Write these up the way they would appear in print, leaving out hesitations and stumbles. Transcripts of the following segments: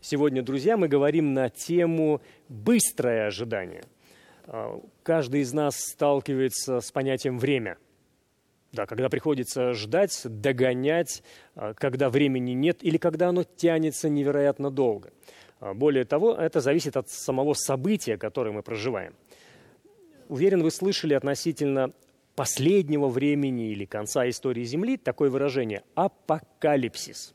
Сегодня, друзья, мы говорим на тему «быстрое ожидание». Каждый из нас сталкивается с понятием «время». Да, когда приходится ждать, догонять, когда времени нет или когда оно тянется невероятно долго. Более того, это зависит от самого события, которое мы проживаем. Уверен, вы слышали относительно последнего времени или конца истории Земли такое выражение «апокалипсис».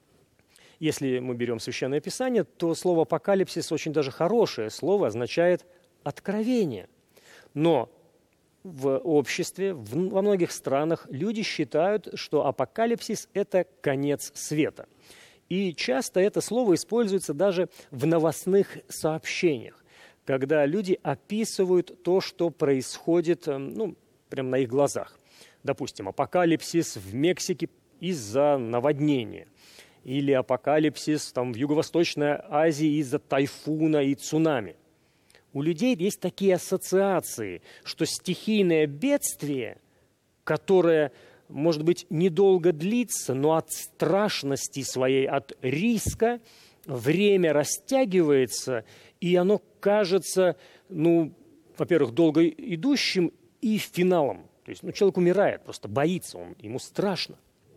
Если мы берем Священное Писание, то слово «апокалипсис» очень даже хорошее слово, означает «откровение». Но в обществе, во многих странах люди считают, что апокалипсис – это конец света. И часто это слово используется даже в новостных сообщениях, когда люди описывают то, что происходит, прямо на их глазах. Допустим, апокалипсис в Мексике из-за наводнения. Или апокалипсис в Юго-Восточной Азии из-за тайфуна и цунами. У людей есть такие ассоциации, что стихийное бедствие, которое, может быть, недолго длится, но от страшности своей, от риска, время растягивается, и оно кажется, во-первых, долго идущим и финалом. То есть человек умирает, просто боится, ему страшно.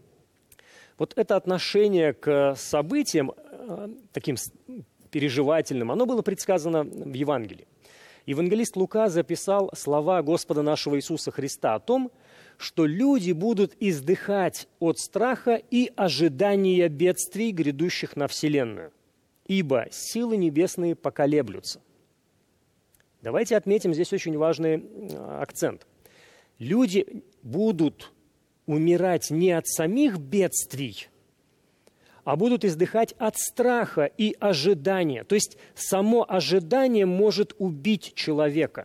Вот это отношение к событиям, таким переживательным, оно было предсказано в Евангелии. Евангелист Лука записал слова Господа нашего Иисуса Христа о том, что люди будут издыхать от страха и ожидания бедствий, грядущих на вселенную, ибо силы небесные поколеблются. Давайте отметим здесь очень важный акцент. Люди будут умирать не от самих бедствий, а будут издыхать от страха и ожидания. То есть само ожидание может убить человека.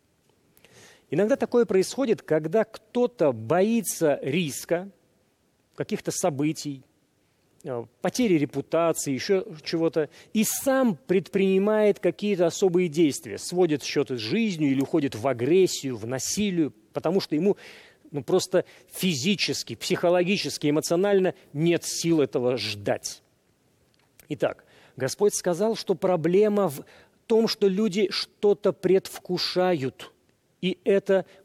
Иногда такое происходит, когда кто-то боится риска, каких-то событий, потери репутации, еще чего-то, и сам предпринимает какие-то особые действия, сводит счеты с жизнью или уходит в агрессию, в насилие, потому что ему просто физически, психологически, эмоционально нет сил этого ждать. Итак, Господь сказал, что проблема в том, что люди что-то предвкушают, и это